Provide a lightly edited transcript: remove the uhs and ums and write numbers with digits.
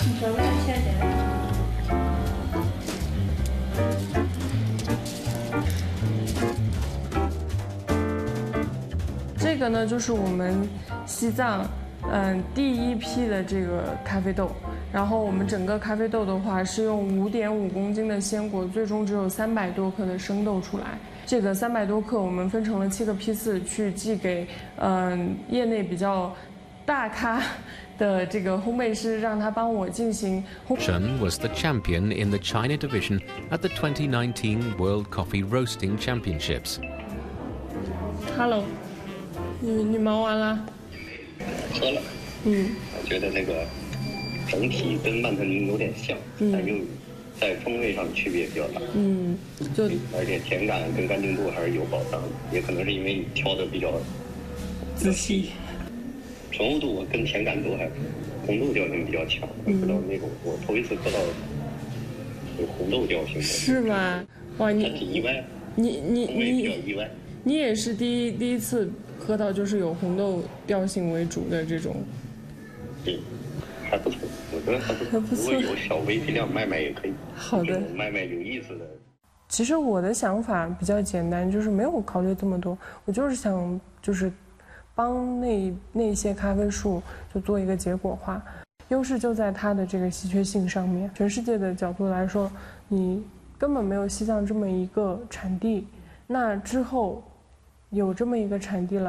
你找不到下载。这个呢，就是我们西藏，第一批的这个咖啡豆。然后我们整个咖啡豆的话，是用5.5公斤的鲜果，最终只有300多克的生豆出来。这个300多克，我们分成了7个批次去寄给，业内比较大咖的这个烘焙师，让他帮我进行。 Chen was the champion in the China division at the 2019 World Coffee Roasting Championships. Hello， 你忙完了？ 喝了。我觉得那个整体跟曼特宁有点像，但又在风味上区别比较大。而且甜感跟干净度还是有保障的，也可能是因为你挑的比较仔细。 醇厚度跟甜感度还红豆调性比较强，我知道那种我头一次喝到有红豆调性的。 是吗？哇， 还挺意外。 你比较意外。 你也是第一次喝到就是有红豆调性为主的这种。 还不错，我觉得还不错。如果有小微批量卖也可以。 好的。 卖有意思的。 其实我的想法比较简单，就是没有考虑这么多，我就是想帮那些咖啡树就做一个结果化，优势就在它的这个稀缺性上面。全世界的角度来说，你根本没有西藏这么一个产地，那之后有这么一个产地了。